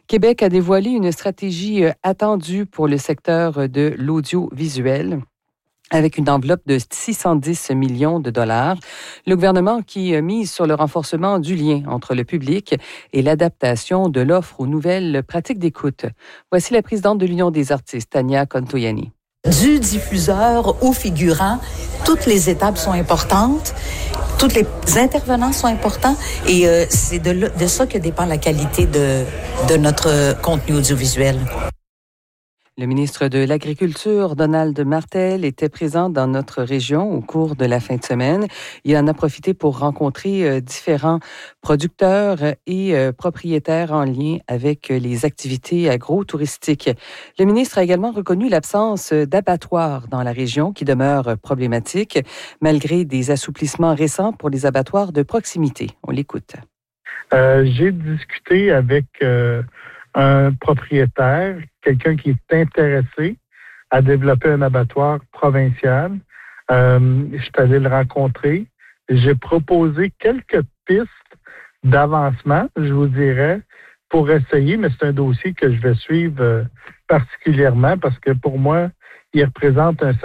Québec a dévoilé une stratégie attendue pour le secteur de l'audiovisuel, avec une enveloppe de 610 millions de dollars. Le gouvernement qui mise sur le renforcement du lien entre le public et l'adaptation de l'offre aux nouvelles pratiques d'écoute. Voici la présidente de l'Union des artistes, Tania Contoyani. Du diffuseur au figurant, toutes les étapes sont importantes, tous les intervenants sont importants et c'est de ça que dépend la qualité de notre contenu audiovisuel. Le ministre de l'Agriculture, Donald Martel, était présent dans notre région au cours de la fin de semaine. Il en a profité pour rencontrer différents producteurs et propriétaires en lien avec les activités agro-touristiques. Le ministre a également reconnu l'absence d'abattoirs dans la région qui demeure problématique, malgré des assouplissements récents pour les abattoirs de proximité. On l'écoute. J'ai discuté avec un propriétaire, quelqu'un qui est intéressé à développer un abattoir provincial. Je suis allé le rencontrer. J'ai proposé quelques pistes d'avancement, je vous dirais, pour essayer, mais c'est un dossier que je vais suivre particulièrement parce que pour moi, il représente un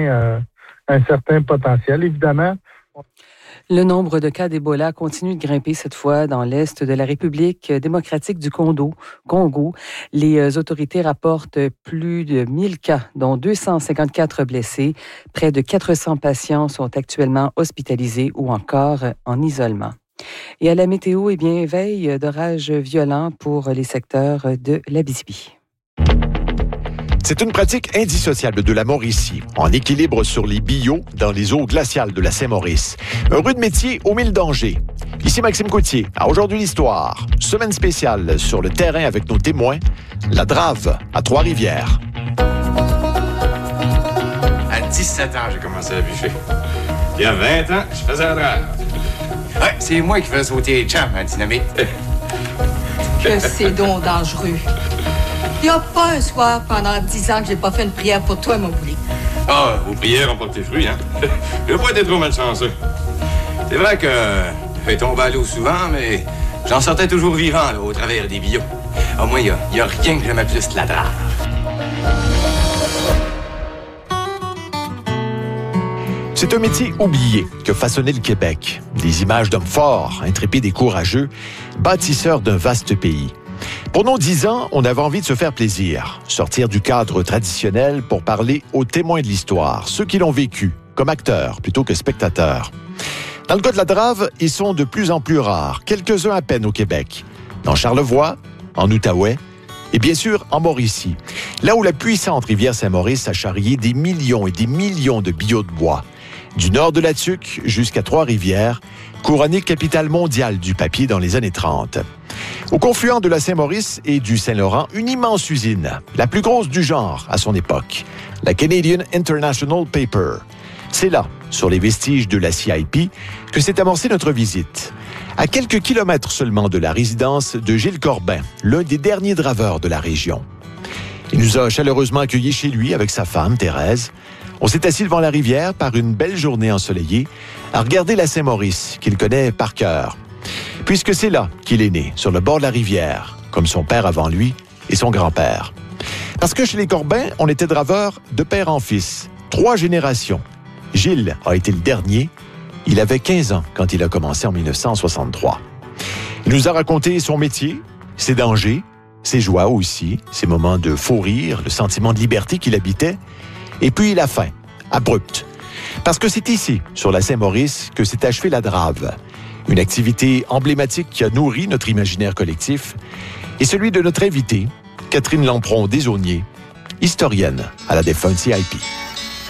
certain potentiel. Évidemment, le nombre de cas d'Ebola continue de grimper cette fois dans l'est de la République démocratique du Congo. Les autorités rapportent plus de 1000 cas, dont 254 blessés. Près de 400 patients sont actuellement hospitalisés ou encore en isolement. Et à la météo, veille d'orages violents pour les secteurs de l'Abitibi. C'est une pratique indissociable de la Mauricie, en équilibre sur les billots dans les eaux glaciales de la Saint-Maurice. Un rude métier aux mille dangers. Ici Maxime Coutier, à Aujourd'hui l'Histoire. Semaine spéciale sur le terrain avec nos témoins, la Drave à Trois-Rivières. À 17 ans, j'ai commencé à bûcher. Il y a 20 ans, je faisais la Drave. Ouais, c'est moi qui faisais sauter les chums à dynamite. Que c'est donc dangereux. Il n'y a pas un soir pendant 10 ans que j'ai pas fait une prière pour toi, mon poulet. Ah, vos prières ont porté fruit, hein? Je n'ai pas été trop malchanceux. C'est vrai que j'ai tombé à l'eau souvent, mais j'en sortais toujours vivant, là, au travers des billots. Au moins, il n'y a rien que j'aimais plus que la Drave. C'est un métier oublié que façonnait le Québec. Des images d'hommes forts, intrépides et courageux, bâtisseurs d'un vaste pays. Pour nos 10 ans, on avait envie de se faire plaisir, sortir du cadre traditionnel pour parler aux témoins de l'histoire, ceux qui l'ont vécu, comme acteurs plutôt que spectateurs. Dans le cas de la Drave, ils sont de plus en plus rares, quelques-uns à peine au Québec. Dans Charlevoix, en Outaouais et bien sûr en Mauricie, là où la puissante rivière Saint-Maurice a charrié des millions et des millions de billots de bois. Du nord de la Tuque jusqu'à Trois-Rivières, couronnée capitale mondiale du papier dans les années 30. Au confluent de la Saint-Maurice et du Saint-Laurent, une immense usine, la plus grosse du genre à son époque, la Canadian International Paper. C'est là, sur les vestiges de la CIP, que s'est amorcée notre visite. À quelques kilomètres seulement de la résidence de Gilles Corbin, l'un des derniers draveurs de la région. Il nous a chaleureusement accueillis chez lui avec sa femme, Thérèse. On s'est assis devant la rivière par une belle journée ensoleillée à regarder la Saint-Maurice, qu'il connaît par cœur. Puisque c'est là qu'il est né, sur le bord de la rivière, comme son père avant lui et son grand-père. Parce que chez les Corbins, on était draveurs de père en fils, 3 générations. Gilles a été le dernier. Il avait 15 ans quand il a commencé en 1963. Il nous a raconté son métier, ses dangers, ses joies aussi, ses moments de faux rire, le sentiment de liberté qu'il habitait, et puis la fin, abrupte. Parce que c'est ici, sur la Saint-Maurice, que s'est achevée la Drave. Une activité emblématique qui a nourri notre imaginaire collectif et celui de notre invitée, Catherine Lampron-Desaulniers, historienne à la défunte CIP.